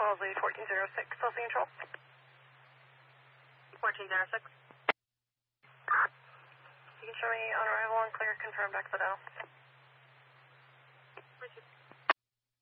Falls lead 1406, Tulsa Control. 1406. You can show me on arrival and clear, confirmed exit out.